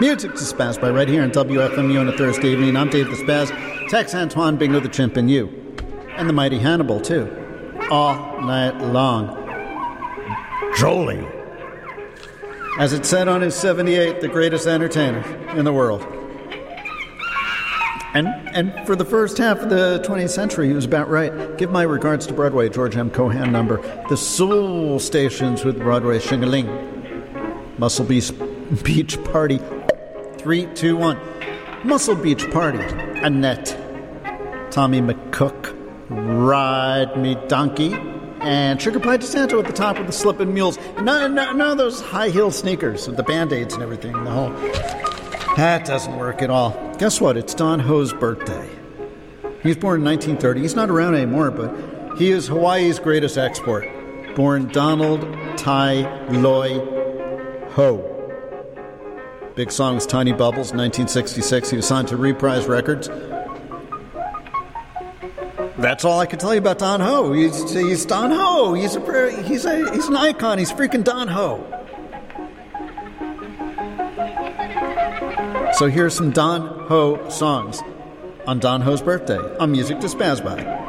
Music to Spaz by right here on WFMU on a Thursday evening. I'm Dave the Spaz, Tex Antoine, Bingo the Chimp, and you. And the mighty Hannibal, too. All night long. Drolling. As it said on his 78th, the greatest entertainer in the world. And for the first half of the 20th century, he was about right. Give my regards to Broadway, George M. Cohan number. The Soul Stations with Broadway Shing-a-Ling. Muscle Beach Party. 3, 2, 1. Muscle Beach Party. Annette. Tommy McCook. Ride Me Donkey. And Sugar Pie DeSanto at the top with the Slippin' Mules. None of those high heel sneakers with the Band-Aids and everything. The whole... That doesn't work at all. Guess what? It's Don Ho's birthday. He was born in 1930. He's not around anymore, but he is Hawaii's greatest export. Born Donald Tai Loi Ho. Big song was Tiny Bubbles, 1966. He was signed to Reprise Records. That's all I can tell you about Don Ho. He's Don Ho. He's an icon. He's freaking Don Ho. So here's some Don Ho songs on Don Ho's birthday on Music to Spaz By.